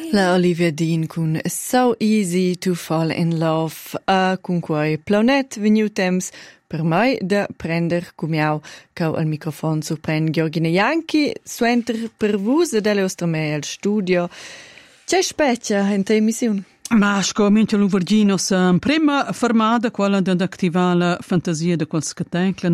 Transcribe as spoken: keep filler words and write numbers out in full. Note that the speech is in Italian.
La Olivia Dean con So Easy to Fall in Love, a con quei planet veniu temps per mai da prender cumiau cau al microfon surpren Georgina Janchi, suenter per vus delle ostrame al studio. C'è specchia in te emissione? Ma scomincia l'Uvergino sa prima fermata quella ad attivare la fantasia di quel scatencla